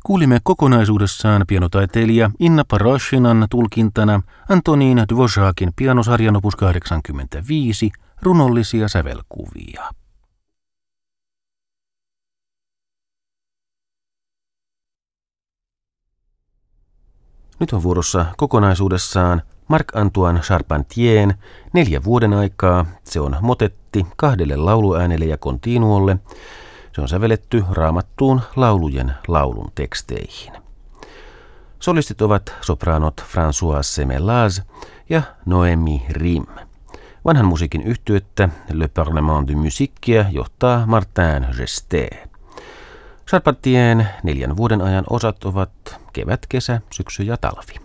Kuulimme kokonaisuudessaan pianotaiteilija Inna Parashinan tulkintana Antonin Dvořákin pianosarjan opus 85 runollisia sävelkuvia. Nyt on vuorossa kokonaisuudessaan Marc-Antoine Charpentien 4 vuoden aikaa. Se on motetti 2 lauluäänelle ja continuolle. Se on sävelletty Raamattuun laulujen laulun teksteihin. Solistit ovat sopranot François Semelaz ja Noémie Rim. Vanhan musiikin yhtyettä Le Parlement du Musiquea johtaa Martin Gesté. Charpentien 4 vuoden ajan osat ovat kevät, kesä, syksy ja talvi.